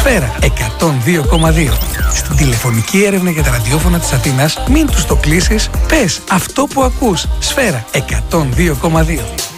Σφαίρα 102,2. Στην τηλεφωνική έρευνα για τα ραδιόφωνα της Αθήνας, μην τους το κλείσεις, πες αυτό που ακούς. Σφαίρα 102,2.